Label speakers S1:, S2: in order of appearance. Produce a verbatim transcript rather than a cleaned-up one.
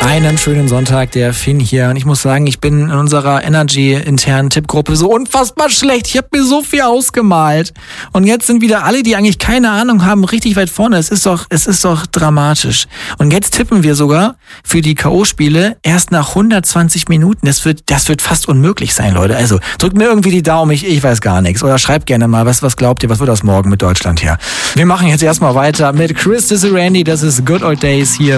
S1: Einen schönen Sonntag, der Finn hier. Und ich muss sagen, ich bin in unserer Energy-internen Tippgruppe so unfassbar schlecht. Ich habe mir so viel ausgemalt. Und jetzt sind wieder alle, die eigentlich keine Ahnung haben, richtig weit vorne. Es ist doch, es ist doch dramatisch. Und jetzt tippen wir sogar für die K O-Spiele erst nach hundertzwanzig Minuten. Das wird, das wird fast unmöglich sein, Leute. Also drückt mir irgendwie die Daumen, ich, ich weiß gar nichts. Oder schreibt gerne mal, was, was glaubt ihr, was wird aus morgen mit Deutschland hier? Wir machen jetzt erstmal weiter mit Chris, this is Randy, das ist Good Old Days hier